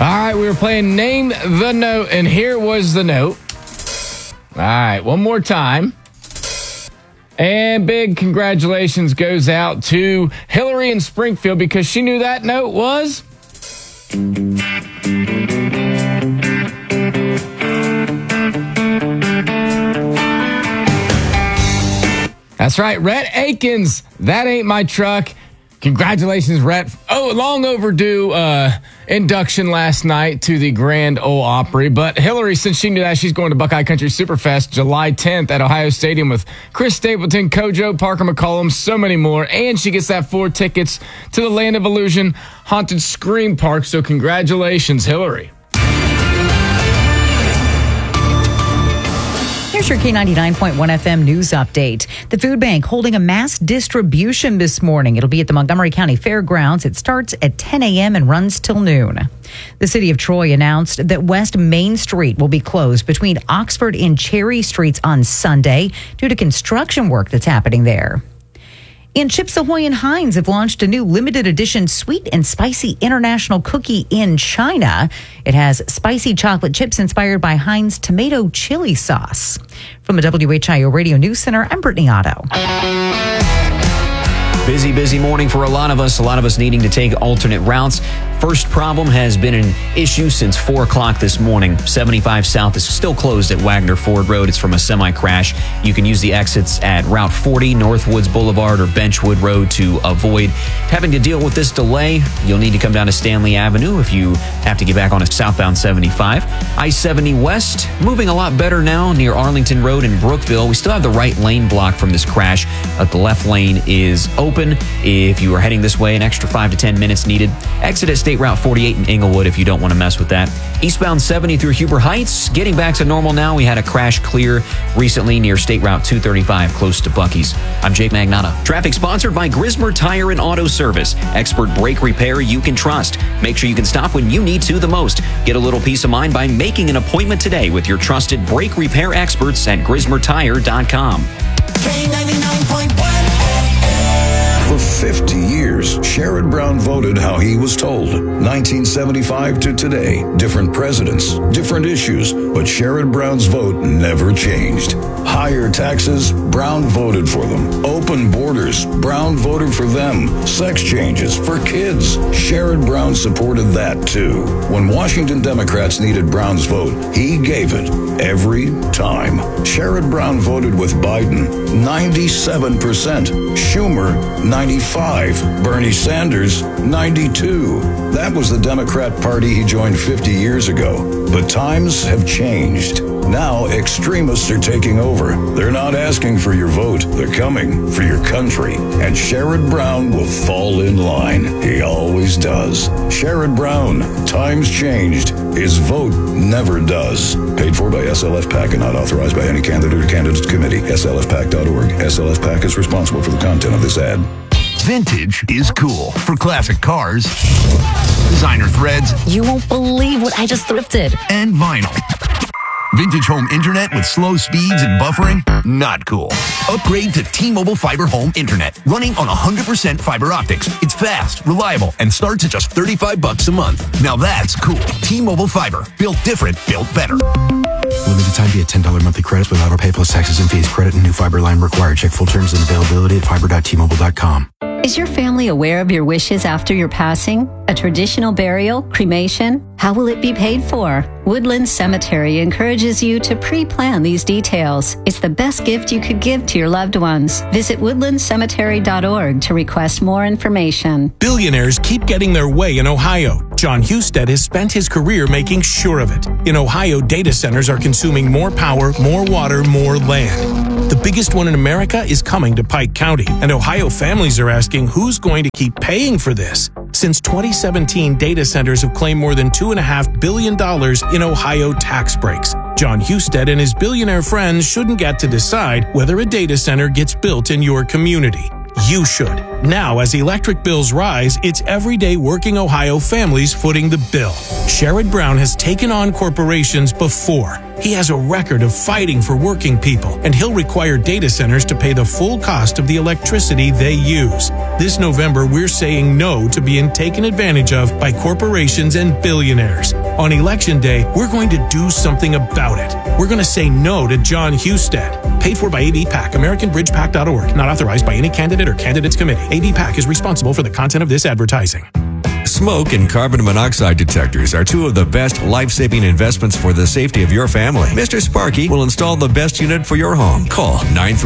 right, we were playing Name the Note, and here was the note. All right, one more time. And big congratulations goes out to Hillary in Springfield because she knew that note was... That's right, Rhett Akins. That ain't my truck. Congratulations, Rhett. Oh, long overdue induction last night to the Grand Ole Opry. But Hillary, since she knew that, she's going to Buckeye Country Superfest July 10th at Ohio Stadium with Chris Stapleton, Kojo, Parker McCollum, so many more. And she gets that 4 tickets to the Land of Illusion Haunted Scream Park. So congratulations, Hillary. Here's your K99.1 FM news update. The food bank holding a mass distribution this morning. It'll be at the Montgomery County Fairgrounds. It starts at 10 a.m. and runs till noon. The city of Troy announced that West Main Street will be closed between Oxford and Cherry Streets on Sunday due to construction work that's happening there. And Chips Ahoy and Heinz have launched a new limited edition sweet and spicy international cookie in China. It has spicy chocolate chips inspired by Heinz tomato chili sauce. From the WHIO Radio News Center, I'm Brittany Otto. Busy morning for a lot of us needing to take alternate routes. First problem has been an issue since 4 o'clock this morning. 75 South is still closed at Wagner Ford Road. It's from a semi-crash. You can use the exits at Route 40, Northwoods Boulevard, or Benchwood Road to avoid having to deal with this delay. You'll need to come down to Stanley Avenue if you have to get back on a southbound 75. I-70 West, moving a lot better now near Arlington Road in Brookville. We still have the right lane blocked from this crash. The left lane is open. If you are heading this way, an extra 5 to 10 minutes needed. Exit at State Route 48 in Inglewood if you don't want to mess with that. Eastbound 70 through Huber Heights, getting back to normal now. We had a crash clear recently near State Route 235 close to Buc-ee's. I'm Jake Magnotta. Traffic sponsored by Grismer Tire and Auto Service. Expert brake repair you can trust. Make sure you can stop when you need to the most. Get a little peace of mind by making an appointment today with your trusted brake repair experts at GrismerTire.com. K99.1 For 50 years, Sherrod Brown voted how he was told. 1975 to today, different presidents, different issues, but Sherrod Brown's vote never changed. Higher taxes, Brown voted for them. Open borders, Brown voted for them. Sex changes for kids, Sherrod Brown supported that too. When Washington Democrats needed Brown's vote, he gave it every time. Sherrod Brown voted with Biden, 97%. Schumer, 95. Bernie Sanders, 92. That was the Democrat Party he joined 50 years ago. But times have changed. Now extremists are taking over. They're not asking for your vote. They're coming for your country. And Sherrod Brown will fall in line. He always does. Sherrod Brown, times changed. His vote never does. Paid for by SLF PAC and not authorized by any candidate or candidates committee. SLFPAC.org. SLF PAC is responsible for the content of this ad. Vintage is cool for classic cars, designer threads. You won't believe what I just thrifted. And vinyl. Vintage home internet with slow speeds and buffering? Not cool. Upgrade to T-Mobile Fiber Home Internet, running on 100% fiber optics. It's fast, reliable, and starts at just $35 a month. Now that's cool. T-Mobile Fiber. Built different, built better. Limited time via $10 monthly credits with auto pay plus taxes and fees. Credit and new fiber line required. Check full terms and availability at fiber.tmobile.com. Is your family aware of your wishes after your passing? A traditional burial, cremation? How will it be paid for? Woodland Cemetery encourages you to pre-plan these details. It's the best gift you could give to your loved ones. Visit woodlandcemetery.org to request more information. Billionaires keep getting their way in Ohio. John Husted has spent his career making sure of it. In Ohio, data centers are consuming more power, more water, more land. The biggest one in America is coming to Pike County, and Ohio families are asking who's going to keep paying for this. Since 2017, data centers have claimed more than $2.5 billion in Ohio tax breaks. John Husted and his billionaire friends shouldn't get to decide whether a data center gets built in your community. You should. Now, as electric bills rise, it's everyday working Ohio families footing the bill. Sherrod Brown has taken on corporations before. He has a record of fighting for working people, and he'll require data centers to pay the full cost of the electricity they use. This November, we're saying no to being taken advantage of by corporations and billionaires. On Election Day, we're going to do something about it. We're going to say no to John Husted. Paid for by ABPAC, AmericanBridgePAC.org. Not authorized by any candidate or candidates committee. ABPAC is responsible for the content of this advertising. Smoke and carbon monoxide detectors are two of the best life-saving investments for the safety of your family. Mr. Sparky will install the best unit for your home. Call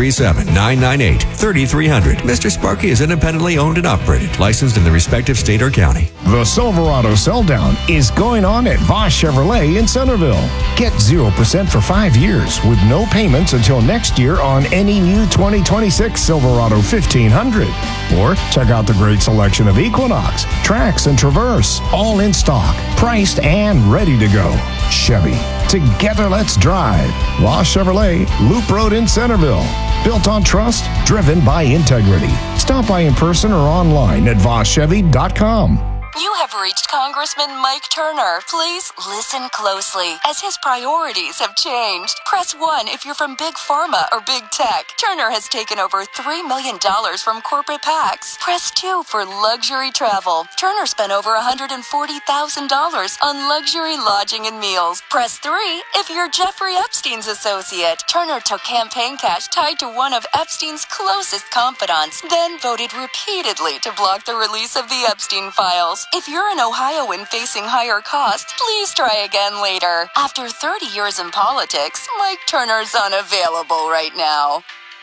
937-998-3300. Mr. Sparky is independently owned and operated, licensed in the respective state or county. The Silverado Sell-Down is going on at Voss Chevrolet in Centerville. Get 0% for 5 years with no payments until next year on any new 2026 Silverado 1500. Or check out the great selection of Equinox, Trax, and Traverse, all in stock, priced and ready to go. Chevy, together let's drive. Voss Chevrolet, Loop Road in Centerville. Built on trust, driven by integrity. Stop by in person or online at VossChevy.com. You have reached Congressman Mike Turner. Please listen closely, as his priorities have changed. Press 1 if you're from Big Pharma or Big Tech. Turner has taken over $3 million from corporate PACs. Press 2 for luxury travel. Turner spent over $140,000 on luxury lodging and meals. Press 3 if you're Jeffrey Epstein's associate. Turner took campaign cash tied to one of Epstein's closest confidants, then voted repeatedly to block the release of the Epstein files. If you're an Ohioan facing higher costs, please try again later. After 30 years in politics, Mike Turner's unavailable right now.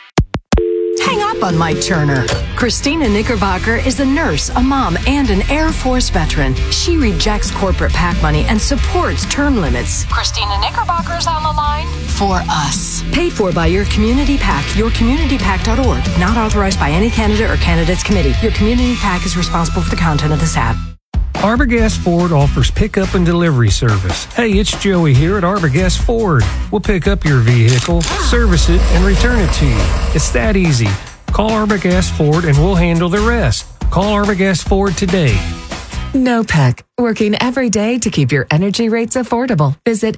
Hang up on Mike Turner. Christina Knickerbocker is a nurse, a mom, and an Air Force veteran. She rejects corporate PAC money and supports term limits. Christina Knickerbocker's on the line for us. Paid for by your community PAC, yourcommunitypac.org. Not authorized by any candidate or candidates committee. Your community PAC is responsible for the content of this ad. Arbogast Ford offers pickup and delivery service. Hey, it's Joey here at Arbogast Ford. We'll pick up your vehicle, service it, and return it to you. It's that easy. Call Arbogast Ford and we'll handle the rest. Call Arbogast Ford today. NOPEC, working every day to keep your energy rates affordable. Visit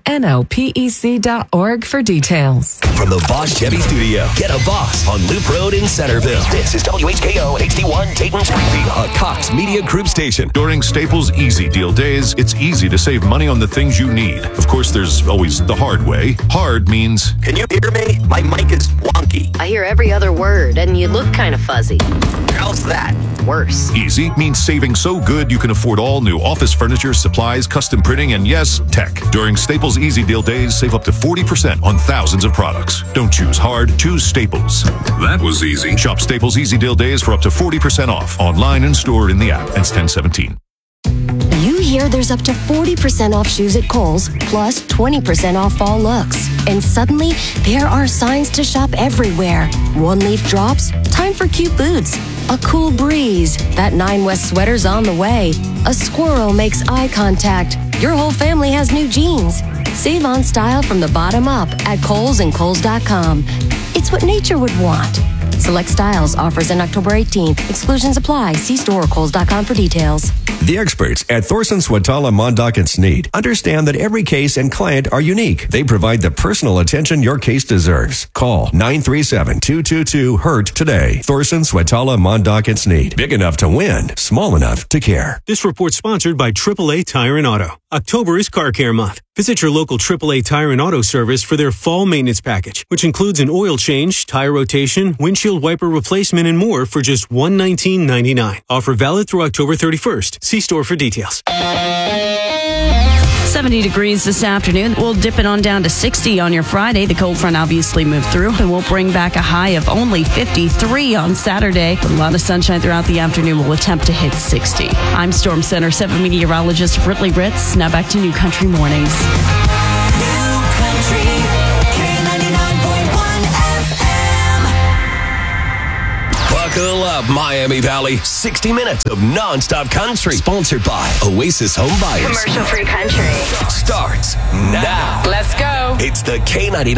NOPEC.org for details. From the Voss Chevy Studio, get a Voss on Loop Road in Centerville. This is WHKO HD1 Dayton Springfield, a Cox Media Group station. During Staples Easy Deal Days, it's easy to save money on the things you need. Of course, there's always the hard way. Hard means... Can you hear me? My mic is wonky. I hear every other word, and you look kind of fuzzy. How's that? Worse. Easy means saving so good you can afford all new office furniture, supplies, custom printing, and yes, tech. During Staples Easy Deal Days, save up to 40% on thousands of products. Don't choose hard, choose Staples. That was easy. Shop Staples Easy Deal Days for up to 40% off. Online and store in the app. Ends 10/17. You hear there's up to 40% off shoes at Kohl's, plus 20% off fall looks. And suddenly, there are signs to shop everywhere. One leaf drops, time for cute boots. A cool breeze, that 9 West sweater's on the way. A squirrel makes eye contact. Your whole family has new jeans. Save on style from the bottom up at Kohl's and Kohl's.com. It's what nature would want. Select styles, offers in October 18th. Exclusions apply. See store or Kohl's.com for details. The experts at Thorson, Swatala, Mondock, and Sneed understand that every case and client are unique. They provide the personal attention your case deserves. Call 937-222-HURT today. Thorson, Swatala, Mondock, and Sneed. Big enough to win, small enough to care. This report sponsored by AAA Tire and Auto. October is Car Care Month. Visit your local AAA Tire and Auto service for their fall maintenance package, which includes an oil change, tire rotation, windshield wiper replacement, and more for just $119.99. Offer valid through October 31st. See store for details. 70 degrees this afternoon. We'll dip it on down to 60 on your Friday. The cold front obviously moved through, and we'll bring back a high of only 53 on Saturday. With a lot of sunshine throughout the afternoon, we'll attempt to hit 60. I'm Storm Center 7 meteorologist Britley Ritz. Now back to New Country Mornings. New Country, K99.1 FM. Buckle up, Miami Valley. 60 minutes of non-stop country. Sponsored by Oasis Home Buyers. Commercial-free country. Starts now. Let's go. It's the K99.